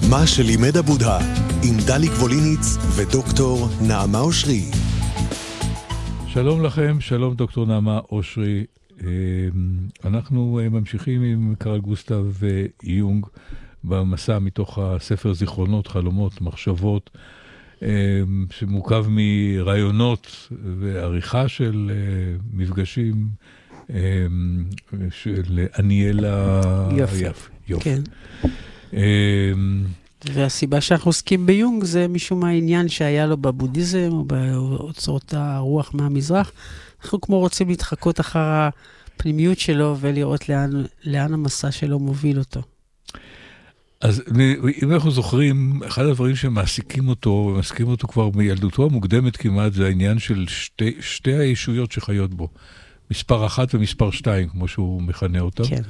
מה שלימד הבודה, עם דליק ווליניץ ודוקטור נעמה אושרי. שלום לכם, שלום דוקטור נעמה אושרי. אנחנו ממשיכים עם קרל גוסטב ויונג במסע מתוך הספר זיכרונות, חלומות, מחשבות, שמורכב מרעיונות ועריכה של מפגשים של אניאלה יופי. כן. והסיבה שאנחנו עוסקים ביונג זה משום העניין שהיה לו בבודהיזם או באוצרות הרוח מהמזרח. אנחנו כמו רוצים להתחקות אחר הפנימיות שלו ולראות לאן המסע שלו מוביל אותו. אז אם אנחנו זוכרים, אחד הדברים שמעסיקים אותו, ומעסיקים אותו כבר מילדותו המוקדמת כמעט, זה העניין של שתי הישויות שחיות בו. מספר 1 ומספר 2, כמו שהוא מכנה אותם. כן.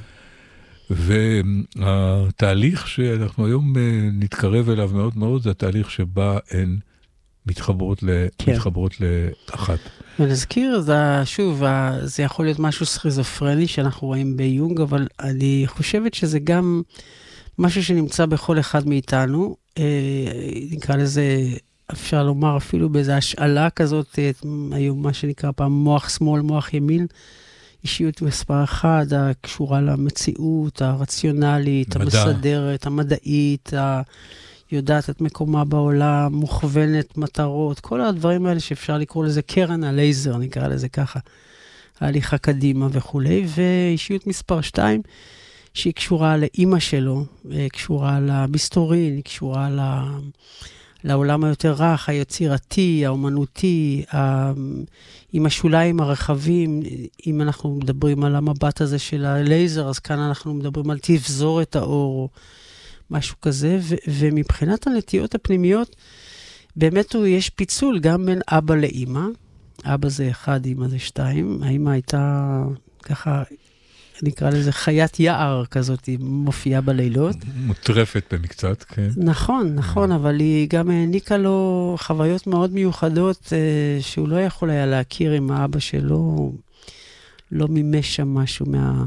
והתהליך שאנחנו היום נתקרב אליו מאוד מאוד, זה התהליך שבה הן מתחברות לאחת. ונזכיר, שוב, זה יכול להיות משהו סכיזופרני שאנחנו רואים ביונג, אבל אני חושבת שזה גם משהו שנמצא בכל אחד מאיתנו, נקרא לזה, אפשר לומר אפילו באיזו השאלה כזאת, היום מה שנקרא פעם מוח שמאל, מוח ימין, אישיות מספר 1, הקשורה למציאות, הרציונלית, המסדרת, המדעית, יודעת את מקומה בעולם, מוכוונת מטרות, כל הדברים האלה שאפשר לקרוא לזה קרן הלייזר, נקרא לזה ככה, ההליכה קדימה וכו'. ואישיות מספר 2, שהיא קשורה לאמא שלו, קשורה למסתורין, היא קשורה לעולם היותר רך, היצירתי, האומנותי, עם השוליים הרחבים. אם אנחנו מדברים על המבט הזה של הלייזר, אז כאן אנחנו מדברים על תבזורת האור, משהו כזה, ומבחינת הנטיות הפנימיות, באמת יש פיצול גם בין אבא לאמא. אבא זה 1, אמא זה 2. האמא הייתה ככה, נקרא לזה חיית יער כזאת, היא מופיעה בלילות. מוטרפת במקצת, כן. נכון, אבל היא גם העניקה לו חוויות מאוד מיוחדות, שהוא לא יכול היה להכיר עם האבא שלו, לא מימש שם משהו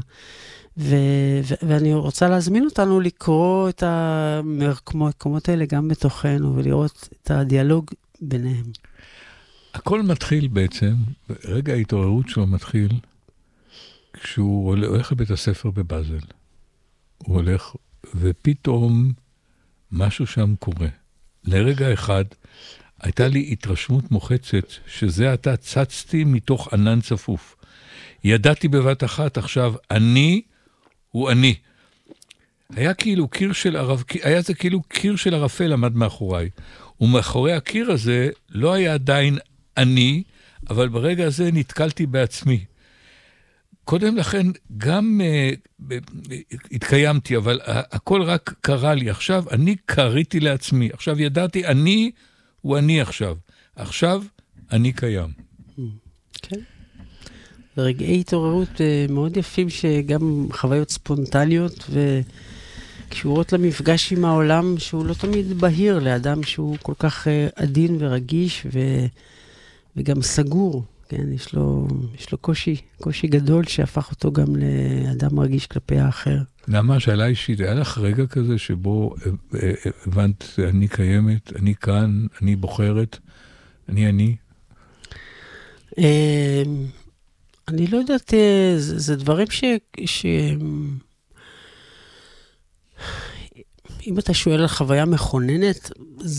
ואני רוצה להזמין אותנו לקרוא את המקומות האלה גם בתוכנו, ולראות את הדיאלוג ביניהם. הכל מתחיל בעצם, רגע ההתעוררות שלו מתחיל, כשהוא הולך לבית הספר בבאזל. הוא הולך, ופתאום משהו שם קורה. לרגע אחד, הייתה לי התרשמות מוחצת, שזה עתה צצתי מתוך ענן צפוף. ידעתי בבת אחת, עכשיו, אני הוא אני. היה כאילו קיר של ערפל עמד מאחוריי. ומאחורי הקיר הזה לא היה עדיין אני, אבל ברגע הזה נתקלתי בעצמי. קודם לכן גם התקיימתי, אבל הכל רק קרה לי. עכשיו אני קריתי לעצמי. עכשיו ידעתי, אני הוא אני עכשיו. עכשיו אני קיים. כן. ורגעי התעוררות מאוד יפים, שגם חוויות ספונטניות וקשורות למפגש עם העולם, שהוא לא תמיד בהיר לאדם שהוא כל כך עדין ורגיש וגם סגור. כן, יש לו קושי גדול שהפך אותו גם לאדם מרגיש כלפי האחר. נעמה, שאלה אישית, היה לך רגע כזה שבו הבנת, אני קיימת, אני כאן, אני בוחרת, אני? אני לא יודעת, זה דברים אם אתה שואל על חוויה מכוננת,